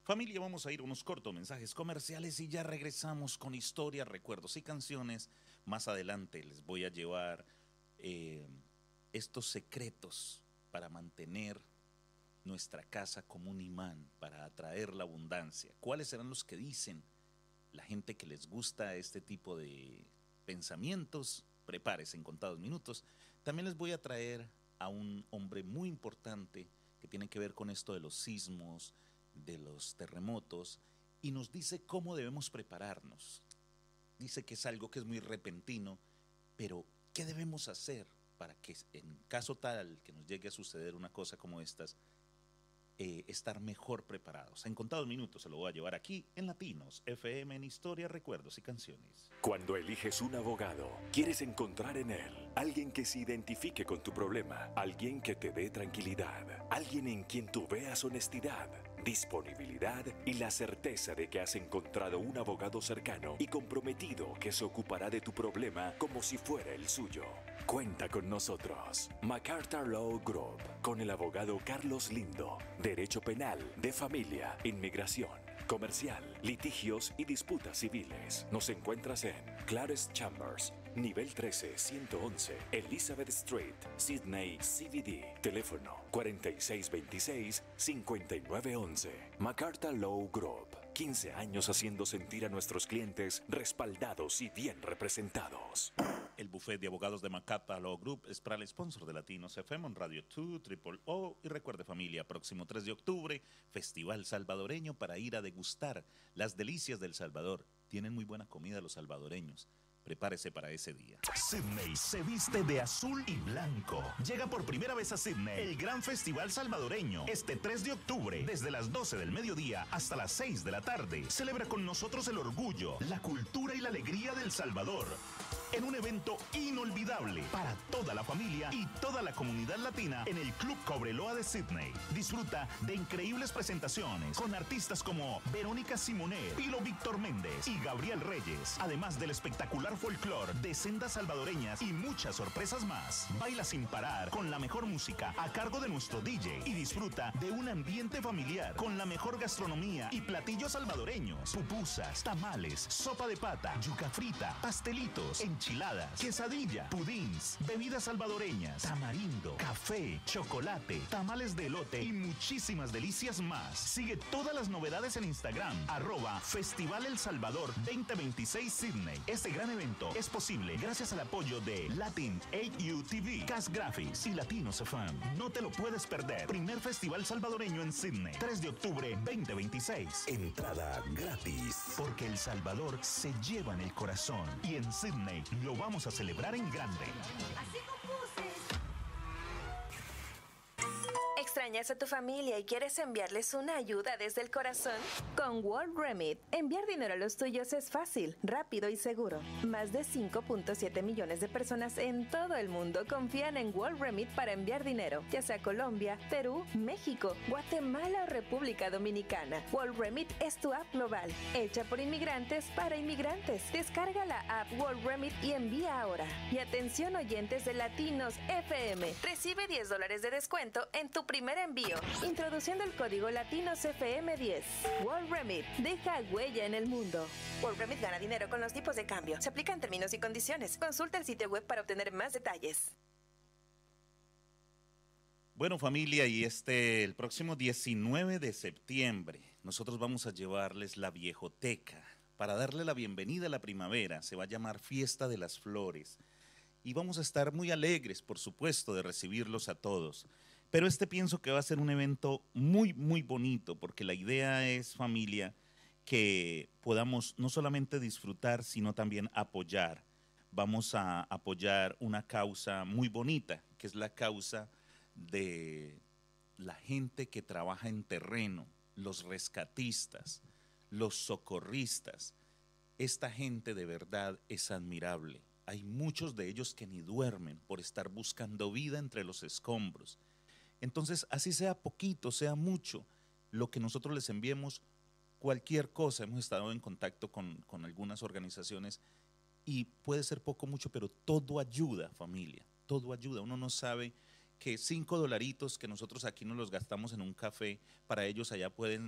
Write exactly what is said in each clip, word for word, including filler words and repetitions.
Familia, vamos a ir a unos cortos mensajes comerciales y ya regresamos con historias, recuerdos y canciones. Más adelante les voy a llevar eh, estos secretos para mantener nuestra casa como un imán, para atraer la abundancia. ¿Cuáles serán los que dicen la gente que les gusta este tipo de pensamientos? Prepárese en contados minutos. También les voy a traer a un hombre muy importante que tiene que ver con esto de los sismos, de los terremotos, y nos dice cómo debemos prepararnos. Dice que es algo que es muy repentino, pero ¿qué debemos hacer para que en caso tal que nos llegue a suceder una cosa como estas, eh, estar mejor preparados? En contados minutos se lo voy a llevar aquí en Latinos F M, en Historia, Recuerdos y Canciones. Cuando eliges un abogado, quieres encontrar en él alguien que se identifique con tu problema, alguien que te dé tranquilidad, alguien en quien tú veas honestidad, disponibilidad y la certeza de que has encontrado un abogado cercano y comprometido que se ocupará de tu problema como si fuera el suyo. Cuenta con nosotros, MacArthur Law Group, con el abogado Carlos Lindo, Derecho Penal, de Familia, Inmigración, Comercial, Litigios y Disputas Civiles. Nos encuentras en Clares Chambers, nivel trece, ciento once, Elizabeth Street, Sydney, C B D. Teléfono cuarenta y seis veintiséis, cincuenta y nueve once. MacArthur Law Group. quince años haciendo sentir a nuestros clientes respaldados y bien representados. El bufete de abogados de MacArthur Law Group es para el sponsor de Latinos F M en Radio dos, Triple O. Y recuerde, familia, próximo tres de octubre, Festival Salvadoreño para ir a degustar las delicias del Salvador. Tienen muy buena comida los salvadoreños. Prepárese para ese día. Sydney se viste de azul y blanco. Llega por primera vez a Sydney el Gran Festival Salvadoreño. Este tres de octubre, desde las doce del mediodía hasta las seis de la tarde. Celebra con nosotros el orgullo, la cultura y la alegría del Salvador. En un evento inolvidable para toda la familia y toda la comunidad latina en el Club Cobreloa de Sydney. Disfruta de increíbles presentaciones con artistas como Verónica Simonet, Pilo Víctor Méndez y Gabriel Reyes. Además del espectacular folclore de sendas salvadoreñas y muchas sorpresas más. Baila sin parar con la mejor música a cargo de nuestro D J y disfruta de un ambiente familiar con la mejor gastronomía y platillos salvadoreños. Pupusas, tamales, sopa de pata, yuca frita, pastelitos, enchiladas, quesadilla, pudins, bebidas salvadoreñas, tamarindo, café, chocolate, tamales de elote y muchísimas delicias más. Sigue todas las novedades en Instagram, arroba Festival El Salvador veinte veintiséis Sydney. Este gran evento es posible gracias al apoyo de Latin A U T V, Cas Graphics y Latinos F M. No te lo puedes perder. Primer Festival Salvadoreño en Sydney, tres de octubre veinte veintiséis. Entrada gratis. Porque El Salvador se lleva en el corazón y en Sydney lo vamos a celebrar en grande. Así compuse. ¿Extrañas a tu familia y quieres enviarles una ayuda desde el corazón? Con World Remit, enviar dinero a los tuyos es fácil, rápido y seguro. Más de cinco punto siete millones de personas en todo el mundo confían en World Remit para enviar dinero, ya sea a Colombia, Perú, México, Guatemala o República Dominicana. World Remit es tu app global, hecha por inmigrantes para inmigrantes. Descarga la app World Remit y envía ahora. Y atención, oyentes de Latinos F M, recibe diez dólares de descuento en tu primer envío, introduciendo el código Latinos F M diez. World Remit, deja huella en el mundo. World Remit gana dinero con los tipos de cambio. Se aplican términos y condiciones. Consulta el sitio web para obtener más detalles. Bueno, familia, y este, el próximo diecinueve de septiembre, nosotros vamos a llevarles la viejoteca para darle la bienvenida a la primavera. Se va a llamar Fiesta de las Flores. Y vamos a estar muy alegres, por supuesto, de recibirlos a todos. Pero este pienso que va a ser un evento muy, muy bonito, porque la idea es, familia, que podamos no solamente disfrutar, sino también apoyar. Vamos a apoyar una causa muy bonita, que es la causa de la gente que trabaja en terreno, los rescatistas, los socorristas. Esta gente de verdad es admirable. Hay muchos de ellos que ni duermen por estar buscando vida entre los escombros. Entonces, así sea poquito, sea mucho, lo que nosotros les enviemos, cualquier cosa. Hemos estado en contacto con, con algunas organizaciones y puede ser poco, mucho, pero todo ayuda, familia, todo ayuda. Uno no sabe que cinco dolaritos que nosotros aquí nos los gastamos en un café, para ellos allá pueden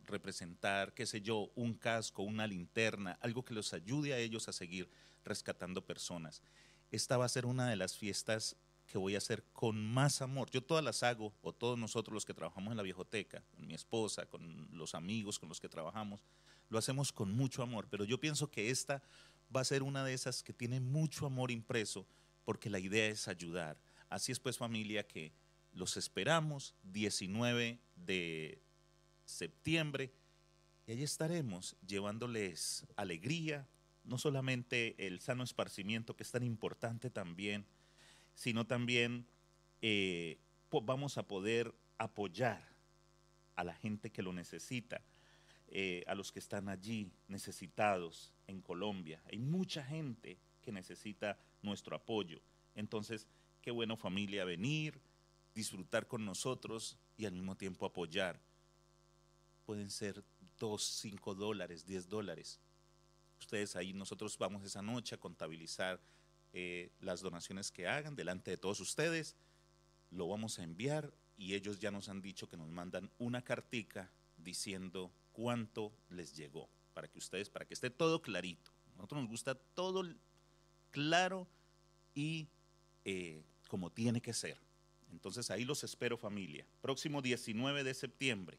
representar, qué sé yo, un casco, una linterna, algo que los ayude a ellos a seguir rescatando personas. Esta va a ser una de las fiestas que voy a hacer con más amor. Yo todas las hago, o todos nosotros los que trabajamos en la Viejoteca, con mi esposa, con los amigos con los que trabajamos, lo hacemos con mucho amor, pero yo pienso que esta va a ser una de esas que tiene mucho amor impreso, porque la idea es ayudar. Así es pues, familia, que los esperamos diecinueve de septiembre y ahí estaremos llevándoles alegría, no solamente el sano esparcimiento que es tan importante también, sino también eh, vamos a poder apoyar a la gente que lo necesita, eh, a los que están allí necesitados en Colombia. Hay mucha gente que necesita nuestro apoyo. Entonces, qué bueno, familia, venir, disfrutar con nosotros y al mismo tiempo apoyar. Pueden ser dos, cinco dólares, diez dólares. Ustedes ahí, nosotros vamos esa noche a contabilizar eh, las donaciones que hagan delante de todos ustedes. Lo vamos a enviar y ellos ya nos han dicho que nos mandan una cartica diciendo cuánto les llegó, para que ustedes, para que esté todo clarito. A nosotros nos gusta todo claro y eh, como tiene que ser. Entonces ahí los espero, familia. Próximo diecinueve de septiembre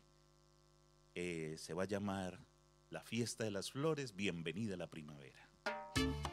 eh, se va a llamar la Fiesta de las Flores, Bienvenida a la Primavera.